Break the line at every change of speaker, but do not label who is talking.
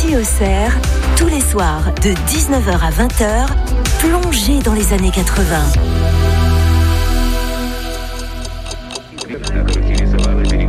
Nuit au Cerf, tous les soirs de 19h à 20h, plongez dans les années 80.